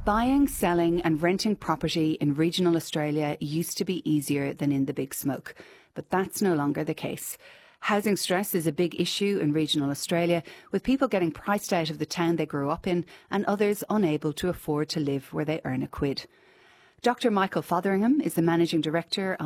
Buying, selling and renting property in regional Australia used to be easier than in the big smoke, but that's no longer the case. Housing stress is a big issue in regional Australia, with people getting priced out of the town they grew up in and others unable to afford to live where they earn a quid. Dr. Michael Fotheringham is the Managing Director